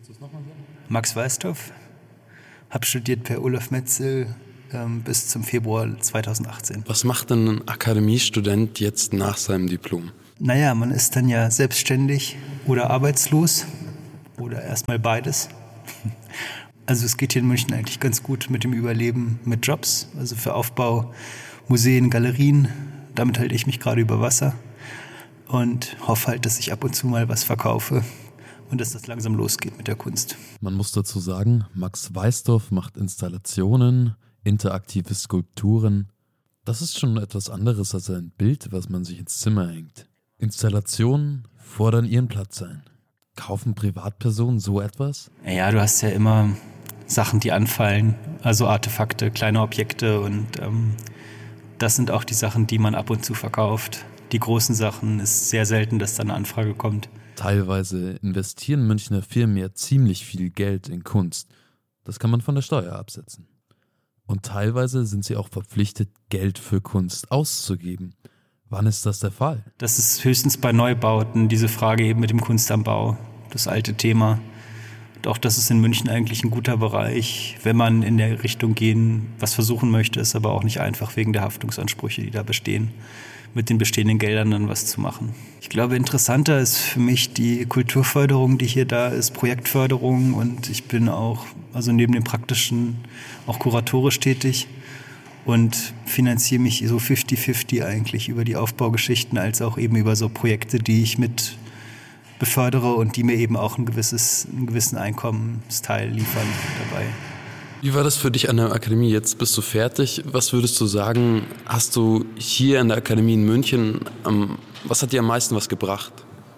Max Weistorf, habe studiert per Olaf Metzel bis zum Februar 2018. Was macht denn ein Akademiestudent jetzt nach seinem Diplom? Naja, man ist dann ja selbstständig oder arbeitslos oder erstmal beides. Also es geht hier in München eigentlich ganz gut mit dem Überleben mit Jobs, also für Aufbau, Museen, Galerien. Damit halte ich mich gerade über Wasser und hoffe halt, dass ich ab und zu mal was verkaufe und dass das langsam losgeht mit der Kunst. Man muss dazu sagen, Max Weistorf macht Installationen, interaktive Skulpturen. Das ist schon etwas anderes als ein Bild, was man sich ins Zimmer hängt. Installationen fordern ihren Platz ein. Kaufen Privatpersonen so etwas? Ja, du hast ja immer Sachen, die anfallen, also Artefakte, kleine Objekte und das sind auch die Sachen, die man ab und zu verkauft. Die großen Sachen ist sehr selten, dass da eine Anfrage kommt. Teilweise investieren Münchner Firmen ja ziemlich viel Geld in Kunst. Das kann man von der Steuer absetzen. Und teilweise sind sie auch verpflichtet, Geld für Kunst auszugeben. Wann ist das der Fall? Das ist höchstens bei Neubauten, diese Frage eben mit dem Kunst am Bau, das alte Thema. Und auch das ist in München eigentlich ein guter Bereich, wenn man in der Richtung gehen, was versuchen möchte, ist aber auch nicht einfach wegen der Haftungsansprüche, die da bestehen, mit den bestehenden Geldern dann was zu machen. Ich glaube, interessanter ist für mich die Kulturförderung, die hier da ist, Projektförderung, und ich bin auch, also neben dem Praktischen, auch kuratorisch tätig und finanziere mich so 50-50 eigentlich über die Aufbaugeschichten als auch eben über so Projekte, die ich mit befördere und die mir eben auch einen gewissen Einkommensteil liefern dabei. Wie war das für dich an der Akademie? Jetzt bist du fertig. Was würdest du sagen, hast du hier an der Akademie in München, was hat dir am meisten was gebracht?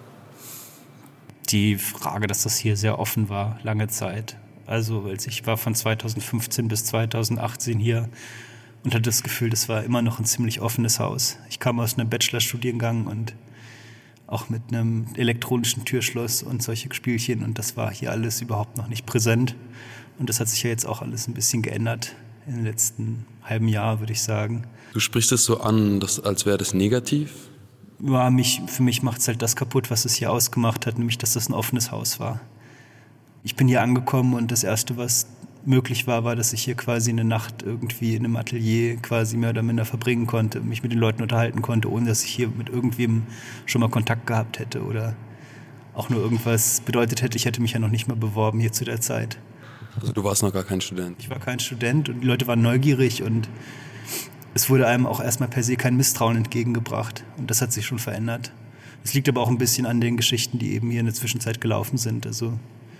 Die Frage, dass das hier sehr offen war, lange Zeit. Also ich war von 2015 bis 2018 hier und hatte das Gefühl, das war immer noch ein ziemlich offenes Haus. Ich kam aus einem Bachelorstudiengang und auch mit einem elektronischen Türschloss und solche Spielchen, und das war hier alles überhaupt noch nicht präsent. Und das hat sich ja jetzt auch alles ein bisschen geändert in den letzten halben Jahr, würde ich sagen. Du sprichst es so an, als wäre das negativ? Ja, für mich macht es halt das kaputt, was es hier ausgemacht hat, nämlich dass das ein offenes Haus war. Ich bin hier angekommen und das Erste, was möglich war, dass ich hier quasi eine Nacht irgendwie in einem Atelier quasi mehr oder minder verbringen konnte, mich mit den Leuten unterhalten konnte, ohne dass ich hier mit irgendwem schon mal Kontakt gehabt hätte oder auch nur irgendwas bedeutet hätte. Ich hätte mich ja noch nicht mal beworben hier zu der Zeit. Also du warst noch gar kein Student? Ich war kein Student und die Leute waren neugierig und es wurde einem auch erstmal per se kein Misstrauen entgegengebracht. Und das hat sich schon verändert. Es liegt aber auch ein bisschen an den Geschichten, die eben hier in der Zwischenzeit gelaufen sind. Also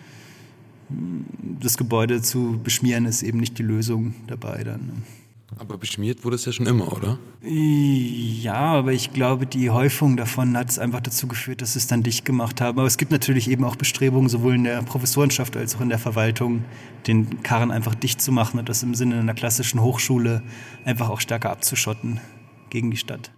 das Gebäude zu beschmieren ist eben nicht die Lösung dabei dann. Aber beschmiert wurde es ja schon immer, oder? Ja, aber ich glaube, die Häufung davon hat es einfach dazu geführt, dass sie es dann dicht gemacht haben. Aber es gibt natürlich eben auch Bestrebungen, sowohl in der Professorenschaft als auch in der Verwaltung, den Karren einfach dicht zu machen und das im Sinne einer klassischen Hochschule einfach auch stärker abzuschotten gegen die Stadt.